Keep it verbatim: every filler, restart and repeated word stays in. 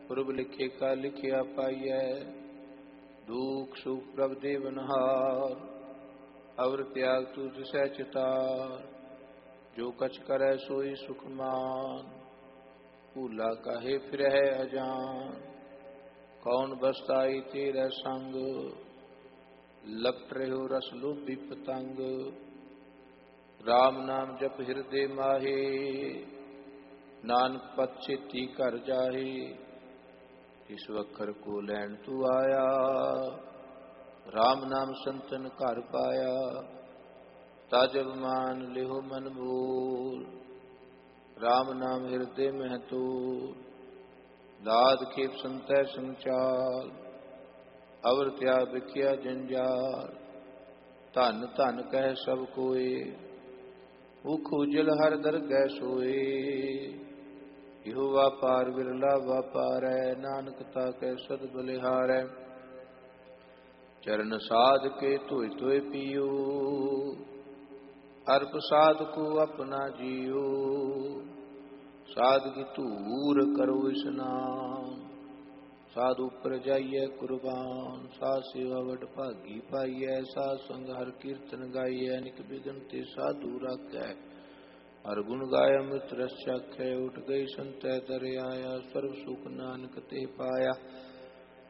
पूर्व लिखे का लिखिया पाइय, दुख सुख प्रभ देवनहार। अवर त्याग तुझ सह चितार, जो कछ करे सोई सुखमान। भूला काहे फिरह अजान, कौन बसताई तेरे संग। लपट रहो रस लोभी पतंग, राम नाम जप हृदय माहे। नानक पद चेती कर जाहे, इस वखर को लैन तू आया। राम नाम संतन घर पाया, ताजब मान लिहो मन बोल। राम नाम हृदय में तो, दाद खेप संतय संचाल। अवर त्याग बिखिया जंजाल, धन धन कह सब कोय। मुख उजल हर दर गै सोए, इहो व्यापार बिरला व्यापार है। नानक ताकै सद बलिहारै, चरण साध के धोय धोय पियो। अर प्रसाद को अपना जियो, साध की धूर करो स्नान। साधु पर जाइए कुर्बान, साध सेवा वड भागी पाइय। साध संग हर कीर्तन गाइय, निक बिघन ते साधु राखै। हर गुण गाय अमृत रस चखै, उठ गई संतै तर आया। सर्व सुख नानक ते पाया,